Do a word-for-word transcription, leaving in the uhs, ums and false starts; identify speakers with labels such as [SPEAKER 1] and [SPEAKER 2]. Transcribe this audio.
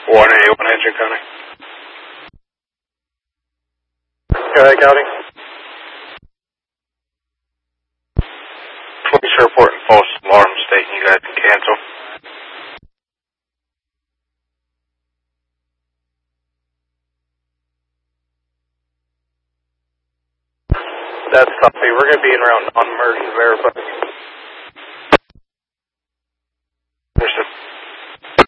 [SPEAKER 1] one eighty-one Engine County.
[SPEAKER 2] Go ahead, County.
[SPEAKER 1] Police are reporting false alarm stating you guys can cancel.
[SPEAKER 2] That's copy. We're going to be in around non-merge to verify.